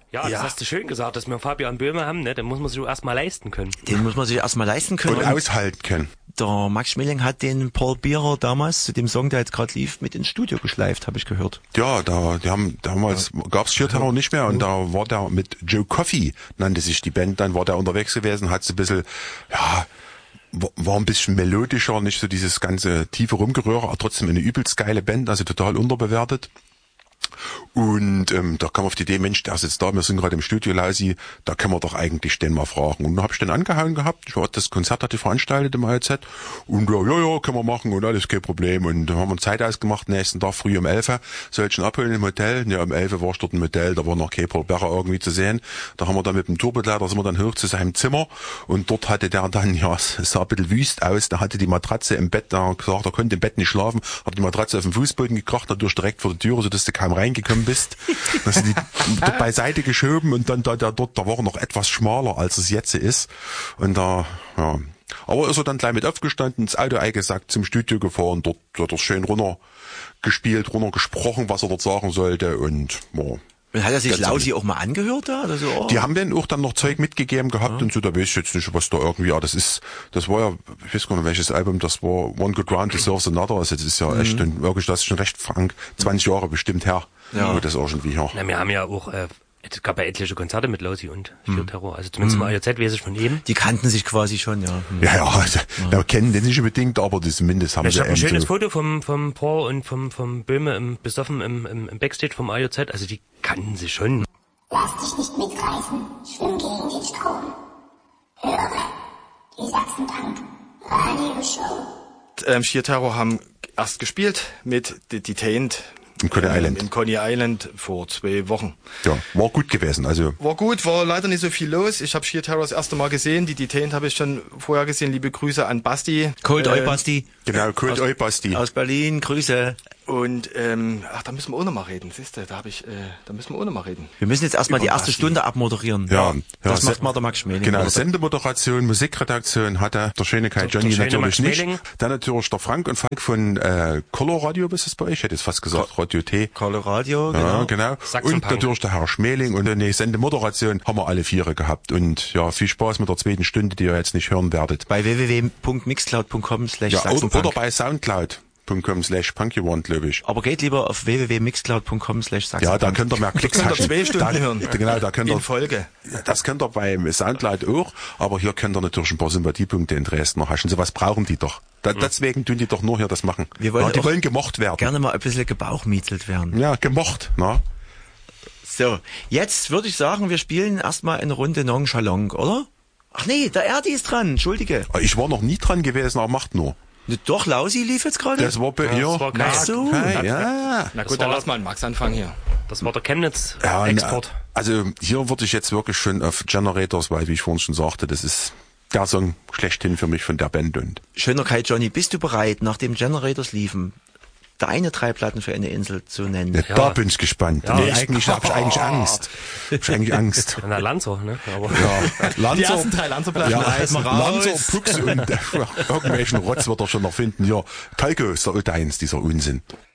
Ja, das hast du schön gesagt, dass wir Fabian Böhme haben, ne? Den muss man sich erst mal leisten können. Den muss man sich erstmal leisten können. Und aushalten können. Der Max Schmeling hat den Paul Bierer damals zu dem Song, der jetzt gerade lief, mit ins Studio geschleift, habe ich gehört. Ja, damals gab's Sheer Terror nicht mehr und da war der mit Joe Coffey, nannte sich die Band, dann war der unterwegs gewesen, hat so ein bisschen, war ein bisschen melodischer, nicht so dieses ganze tiefe Rumgerühre, aber trotzdem eine übelst geile Band, also total unterbewertet. Und da kam auf die Idee, Mensch, der sitzt da, wir sind gerade im Studio, Lausi, da können wir doch eigentlich den mal fragen. Und dann habe ich den angehauen gehabt, das Konzert hatte veranstaltet im AZ und ja, können wir machen und alles, kein Problem. Und dann haben wir Zeit ausgemacht, nächsten Tag früh um 11 soll ich ihn abholen im Hotel. Ja, um 11 war ich dort im Hotel, da war noch kein Paul Bierer irgendwie zu sehen. Da haben wir dann mit dem Tourbegleiter, sind wir dann hoch zu seinem Zimmer und dort hatte der dann, es sah ein bisschen wüst aus, da hatte die Matratze im Bett, da gesagt, er konnte im Bett nicht schlafen, hat die Matratze auf den Fußboden gekracht, dadurch direkt vor der Türe, sodass du kaum reingekommen bist. Da sind die dort beiseite geschoben und dann da war er noch etwas schmaler, als es jetzt ist. Und aber ist er dann gleich mit aufgestanden, ins Auto eingesackt, zum Studio gefahren, dort wird er schön runtergesprochen, was er dort sagen sollte und Und hat er sich Lausi auch mal angehört da? Oder so? Die haben dann auch dann noch Zeug mitgegeben gehabt und so, da weiß ich jetzt nicht, was da irgendwie, das war ja, ich weiß gar nicht, welches Album, das war One Good Round Deserves Another, also das ist ja echt, wirklich, das ist schon recht frank, 20 Jahre bestimmt her, wo das irgendwie her. Na, wir haben ja auch, es gab ja etliche Konzerte mit Lausi und Sheer Terror, also zumindest mal AZ weiß ich von jedem. Die kannten sich quasi schon, ja. Wir kennen den nicht unbedingt, aber zumindest haben ich sie habe ein schönes Foto vom Paul und vom Böhme besoffen im Backstage vom AJZ, also die kannten sich schon. Lass dich nicht mitreißen, schwimm gegen den Strom. Höre die Sachsenpunk Radioshow. Sheer Terror haben erst gespielt mit Detained in Coney Island. In Coney Island vor 2 Wochen. Ja, war gut gewesen. Also war gut, war leider nicht so viel los. Ich habe Sheer Terror das erste Mal gesehen. Die Detained habe ich schon vorher gesehen. Liebe Grüße an Basti. Cold Oi Basti. Genau, Cold Oi Basti. Aus Berlin, Grüße. Und da müssen wir auch noch mal reden. Siehst du, da müssen wir auch noch mal reden. Wir müssen jetzt erstmal die erste Stunde abmoderieren. Ja, das macht mal der Max Schmeling. Genau, Sendemoderation, Musikredaktion hatte der schöne Kai Johnny natürlich nicht. Dann natürlich der Frank und Falk von Color Radio, ist das bei euch? Ich hätte jetzt fast gesagt Radio T. Color Radio, genau. Und natürlich der Herr Schmeling und eine Sendemoderation haben wir alle 4 gehabt. Und ja, viel Spaß mit der zweiten Stunde, die ihr jetzt nicht hören werdet. Bei www.mixcloud.com/Sachsenpunk. Oder bei Soundcloud.com/punkyone, glaube ich. Aber geht lieber auf www.mixcloud.com/Sachsenpunk. Ja, da könnt ihr mehr Klicks haschen. 2 Stunden hören. Genau, da könnt ihr. In Folge. Das könnt ihr beim Soundcloud auch, aber hier könnt ihr natürlich ein paar Sympathiepunkte in Dresden haschen. So was brauchen die doch. Deswegen tun die doch nur hier das machen. Die wollen gemocht werden. Gerne mal ein bisschen gebauchmietzelt werden. Ja, gemocht, ne? So, jetzt würde ich sagen, wir spielen erstmal eine Runde Nonchalant, oder? Ach nee, der Erdi ist dran, entschuldige. Ich war noch nie dran gewesen, aber macht nur. Doch, Lausi lief jetzt gerade. Das war bei ihr. Ach so. Ja. Na gut, dann lass mal Max anfangen hier. Das war der Chemnitz-Export. Also hier würde ich jetzt wirklich schon auf Generators, weil, wie ich vorhin schon sagte, das ist der Song schlechthin für mich von der Band. Und schöner Kai Johnny, bist du bereit, nachdem Generators liefen, deine 3 Platten für eine Insel zu nennen? Ja, da bin ich gespannt. Ja. Nee, eigentlich habe ich eigentlich Angst. Na, Lanzer, ne? Aber ja, Lanzer, die ersten 3 Lanzer-Platten. Ja, Lanzer, Pux und irgendwelchen Rotz wird er schon noch finden. Ja, Kalko ist der deins, dieser Unsinn.